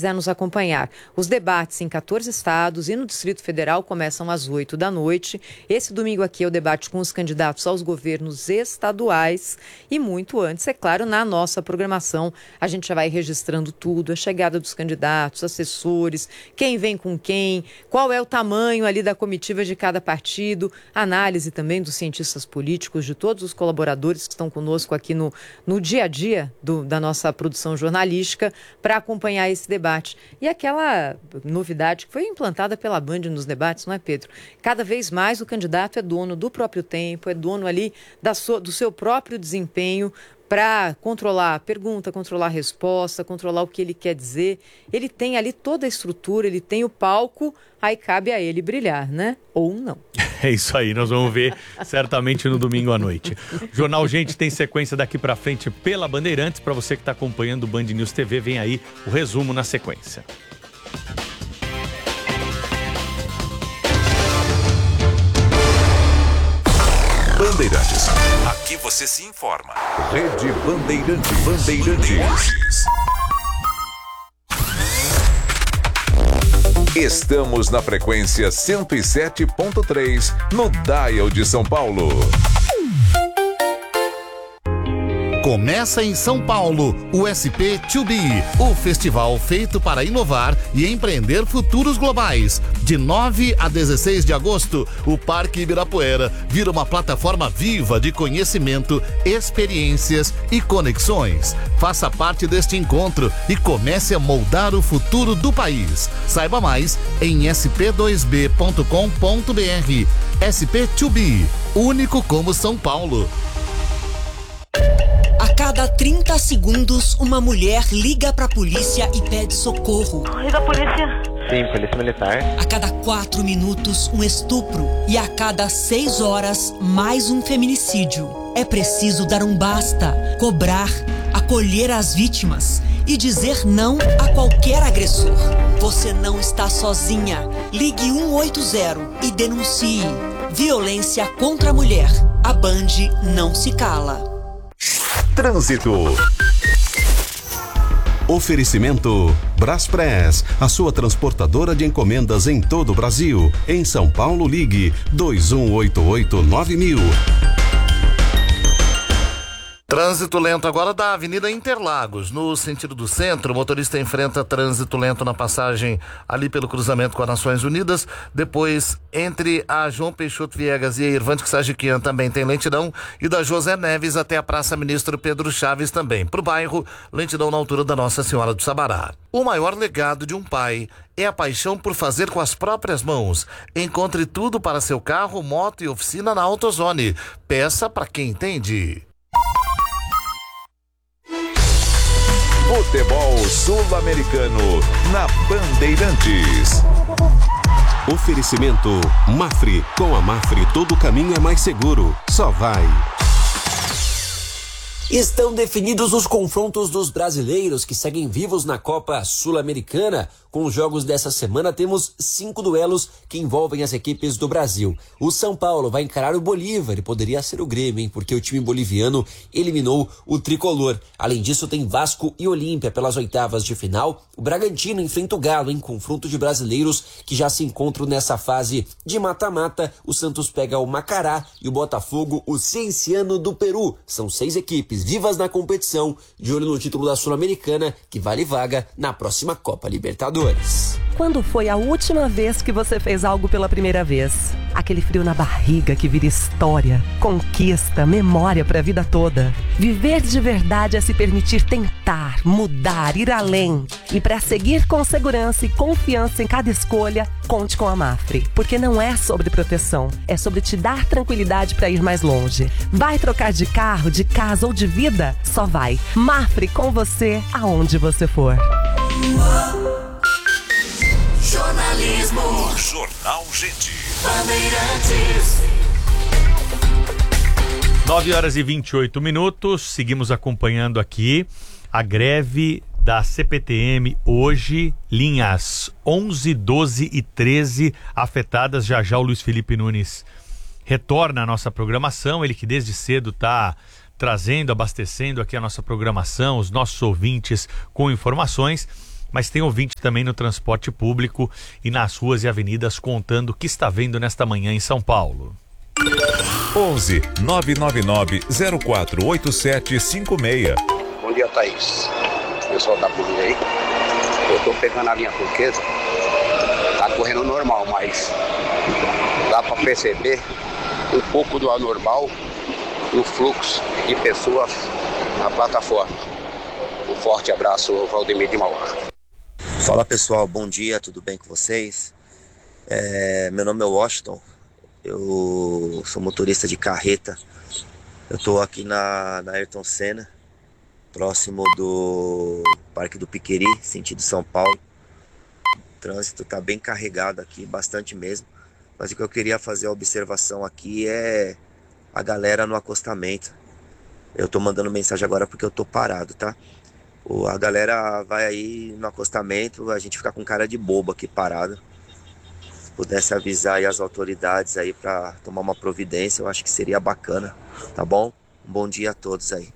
quiser nos acompanhar. Os debates em 14 estados e no Distrito Federal começam às 8 da noite. Esse domingo aqui é o debate com os candidatos aos governos estaduais e muito antes, é claro, na nossa programação, a gente já vai registrando tudo, a chegada dos candidatos, assessores, quem vem com quem, qual é o tamanho ali da comitiva de cada partido, análise também dos cientistas políticos, de todos os colaboradores que estão conosco aqui no dia a dia da nossa produção jornalística para acompanhar esse debate. E aquela novidade que foi implantada pela Band nos debates, não é, Pedro? Cada vez mais o candidato é dono do próprio tempo, é dono ali do seu próprio desempenho para controlar a pergunta, controlar a resposta, controlar o que ele quer dizer. Ele tem ali toda a estrutura, ele tem o palco, aí cabe a ele brilhar, né? Ou não. É isso aí, nós vamos ver certamente no domingo à noite. O Jornal Gente tem sequência daqui para frente pela Bandeirantes. Para você que está acompanhando o Band News TV, vem aí o resumo na sequência. Bandeirantes. Aqui você se informa. Rede Bandeirantes. Estamos na frequência 107.3 no Dial de São Paulo. Começa em São Paulo o SP2B, o festival feito para inovar e empreender futuros globais. De 9 a 16 de agosto, o Parque Ibirapuera vira uma plataforma viva de conhecimento, experiências e conexões. Faça parte deste encontro e comece a moldar o futuro do país. Saiba mais em sp2b.com.br. SP2B, único como São Paulo. A cada 30 segundos, uma mulher liga pra polícia e pede socorro. E da polícia? Sim, polícia militar. A cada 4 minutos, um estupro. E a cada 6 horas, mais um feminicídio. É preciso dar um basta, cobrar, acolher as vítimas e dizer não a qualquer agressor. Você não está sozinha. Ligue 180 e denuncie. Violência contra a mulher. A Band não se cala. Trânsito. Oferecimento Braspress, a sua transportadora de encomendas em todo o Brasil. Em São Paulo, ligue 2188-9000. Trânsito lento agora da Avenida Interlagos. No sentido do centro, o motorista enfrenta trânsito lento na passagem ali pelo cruzamento com as Nações Unidas. Depois, entre a João Peixoto Viegas e a Irvante Sagiquian também tem lentidão. E da José Neves até a Praça Ministro Pedro Chaves também. Pro bairro, lentidão na altura da Nossa Senhora do Sabará. O maior legado de um pai é a paixão por fazer com as próprias mãos. Encontre tudo para seu carro, moto e oficina na AutoZone. Peça para quem entende. Futebol Sul-Americano na Bandeirantes. Oferecimento Mafre. Com a Mafre todo caminho é mais seguro. Só vai. Estão definidos os confrontos dos brasileiros que seguem vivos na Copa Sul-Americana. Com os jogos dessa semana, temos 5 duelos que envolvem as equipes do Brasil. O São Paulo vai encarar o Bolívar e poderia ser o Grêmio, hein? Porque o time boliviano eliminou o tricolor. Além disso, tem Vasco e Olímpia pelas oitavas de final. O Bragantino enfrenta o Galo em confronto de brasileiros que já se encontram nessa fase de mata-mata. O Santos pega o Macará e o Botafogo, o Cienciano do Peru. São 6 equipes vivas na competição, de olho no título da Sul-Americana, que vale vaga na próxima Copa Libertadores. Quando foi a última vez que você fez algo pela primeira vez? Aquele frio na barriga que vira história, conquista, memória para a vida toda. Viver de verdade é se permitir tentar, mudar, ir além. E para seguir com segurança e confiança em cada escolha, conte com a Mafre. Porque não é sobre proteção, é sobre te dar tranquilidade para ir mais longe. Vai trocar de carro, de casa ou de vida? Só vai. Mafre com você, aonde você for. Jornalismo. Jornal Gente. Bandeirantes. 9h28. Seguimos acompanhando aqui a greve da CPTM hoje, linhas 11, 12 e 13 afetadas. Já já o Luiz Felipe Nunes retorna à nossa programação, ele que desde cedo está trazendo, abastecendo aqui a nossa programação, os nossos ouvintes com informações. mas tem ouvinte também no transporte público e nas ruas e avenidas contando o que está vendo nesta manhã em São Paulo. 11 999 048756. Bom dia, Thaís. Pessoal da polícia aí. Eu tô pegando a linha turquesa. Tá correndo normal, mas dá para perceber um pouco do anormal no fluxo de pessoas na plataforma. Um forte abraço, Valdemir de Mauá. Fala pessoal, bom dia, tudo bem com vocês? Meu nome é Washington, eu sou motorista de carreta. Eu tô aqui na Ayrton Senna, próximo do Parque do Piqueri, sentido São Paulo. O trânsito tá bem carregado aqui, bastante mesmo. Mas o que eu queria fazer a observação aqui é a galera no acostamento. Eu tô mandando mensagem agora porque eu tô parado, tá? A galera vai aí no acostamento, a gente fica com cara de bobo aqui parado. Se pudesse avisar aí as autoridades aí pra tomar uma providência, eu acho que seria bacana, tá bom? Um bom dia a todos aí.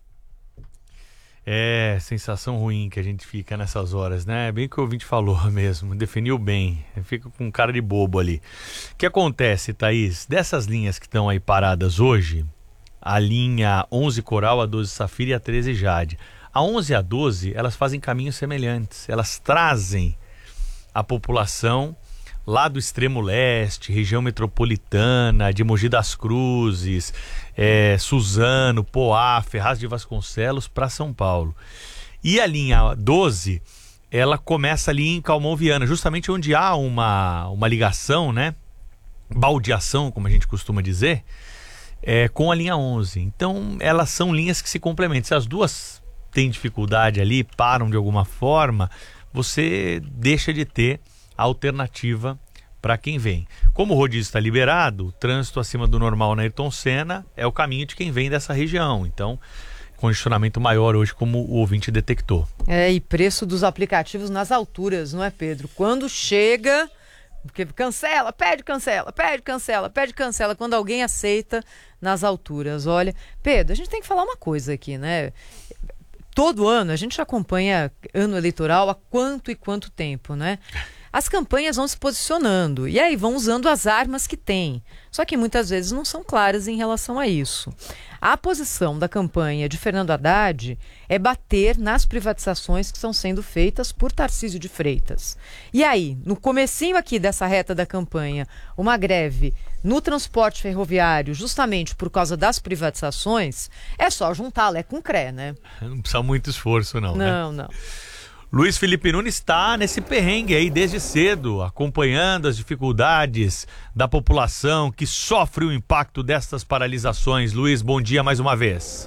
É, sensação ruim que a gente fica nessas horas, né? Bem que o ouvinte falou mesmo, definiu bem. Fica com cara de bobo ali. O que acontece, Thaís? Dessas linhas que estão aí paradas hoje, a linha 11 Coral, a 12 Safira e a 13 Jade. A 11 e a 12, elas fazem caminhos semelhantes. Elas trazem a população lá do extremo leste, região metropolitana, de Mogi das Cruzes, Suzano, Poá, Ferraz de Vasconcelos para São Paulo. E a linha 12, ela começa ali em Calmon Viana, justamente onde há uma ligação, né? Baldeação, como a gente costuma dizer, com a linha 11. Então, elas são linhas que se complementam. Se as duas têm dificuldade ali, param de alguma forma, você deixa de ter a alternativa para quem vem. Como o rodízio está liberado, o trânsito acima do normal na Ayrton Senna é o caminho de quem vem dessa região. Então, congestionamento maior hoje, como o ouvinte detectou. E preço dos aplicativos nas alturas, não é, Pedro? Quando chega, porque cancela, pede cancela, pede cancela, pede cancela, quando alguém aceita nas alturas. Olha, Pedro, a gente tem que falar uma coisa aqui, né? Todo ano, a gente acompanha ano eleitoral há quanto e quanto tempo, né? As campanhas vão se posicionando e aí vão usando as armas que têm. Só que muitas vezes não são claras em relação a isso. A posição da campanha de Fernando Haddad é bater nas privatizações que estão sendo feitas por Tarcísio de Freitas. E aí, no comecinho aqui dessa reta da campanha, uma greve no transporte ferroviário, justamente por causa das privatizações, é só juntar Lé com Cré, né? Não precisa muito esforço não, né? Não. Luiz Felipe Nunes está nesse perrengue aí desde cedo, acompanhando as dificuldades da população que sofre o impacto destas paralisações. Luiz, bom dia mais uma vez.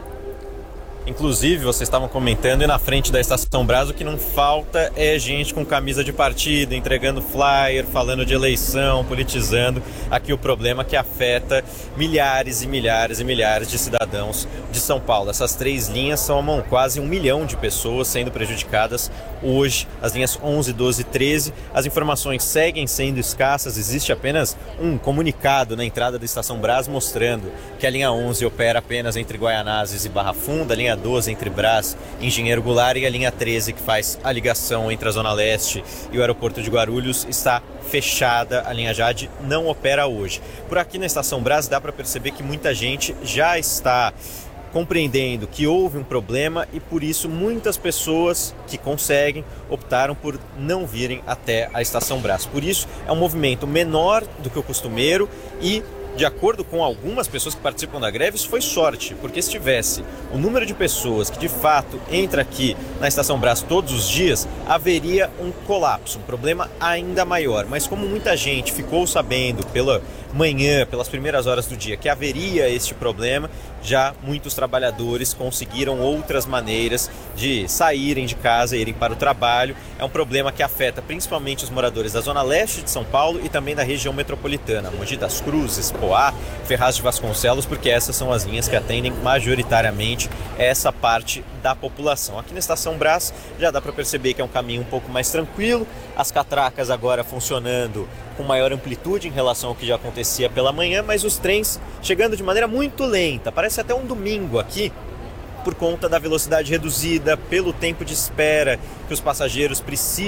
Inclusive, vocês estavam comentando, e na frente da Estação Brás o que não falta é gente com camisa de partido, entregando flyer, falando de eleição, politizando. Aqui o problema que afeta milhares e milhares e milhares de cidadãos de São Paulo. Essas três linhas somam quase 1 milhão de pessoas sendo prejudicadas hoje. As linhas 11, 12 e 13. As informações seguem sendo escassas. Existe apenas um comunicado na entrada da Estação Brás mostrando que a linha 11 opera apenas entre Guaianazes e Barra Funda, a linha 12 entre Brás e Engenheiro Goulart e a linha 13 que faz a ligação entre a Zona Leste e o aeroporto de Guarulhos está fechada. A linha Jade não opera hoje. Por aqui na Estação Brás dá para perceber que muita gente já está compreendendo que houve um problema e por isso muitas pessoas que conseguem optaram por não virem até a Estação Brás. Por isso é um movimento menor do que o costumeiro e, de acordo com algumas pessoas que participam da greve, isso foi sorte, porque se tivesse o número de pessoas que de fato entra aqui na Estação Brás todos os dias, haveria um colapso, um problema ainda maior. Mas como muita gente ficou sabendo pela manhã, pelas primeiras horas do dia, que haveria este problema, já muitos trabalhadores conseguiram outras maneiras de saírem de casa e irem para o trabalho. É um problema que afeta principalmente os moradores da Zona Leste de São Paulo e também da região metropolitana, Mogi das Cruzes, Poá, Ferraz de Vasconcelos, porque essas são as linhas que atendem majoritariamente essa parte da população. Aqui na Estação Brás já dá para perceber que é um caminho um pouco mais tranquilo, as catracas agora funcionando com maior amplitude em relação ao que já acontecia pela manhã, mas os trens chegando de maneira muito lenta. Parece até um domingo aqui, por conta da velocidade reduzida, pelo tempo de espera que os passageiros precisam